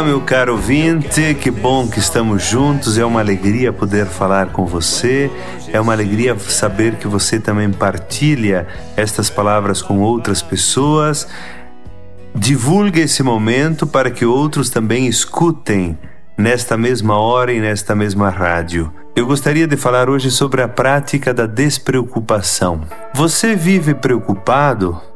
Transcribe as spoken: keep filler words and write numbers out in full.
Olá, meu caro ouvinte, que bom que estamos juntos, é uma alegria poder falar com você, é uma alegria saber que você também partilha estas palavras com outras pessoas. Divulgue esse momento para que outros também escutem nesta mesma hora e nesta mesma rádio. Eu gostaria de falar hoje sobre a prática da despreocupação. Você vive preocupado?